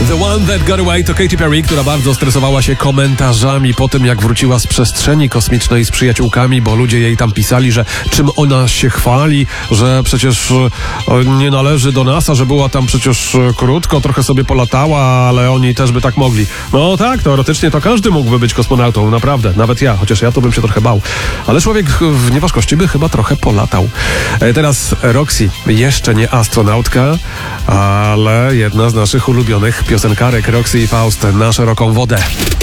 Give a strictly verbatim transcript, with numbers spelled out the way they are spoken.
The One That Got Away to Katy Perry, która bardzo stresowała się komentarzami po tym, jak wróciła z przestrzeni kosmicznej z przyjaciółkami, bo ludzie jej tam pisali, że czym ona się chwali, że przecież e, nie należy do NASA, że była tam przecież e, krótko, trochę sobie polatała, ale oni też by tak mogli. No tak, teoretycznie to każdy mógłby być kosmonautą, naprawdę, nawet ja, chociaż ja to bym się trochę bał. Ale człowiek w nieważkości by chyba trochę polatał. E, teraz Roxy, jeszcze nie astronautka, ale jedna z naszych ulubionych piosenkarek. Roxy i Faust na szeroką wodę.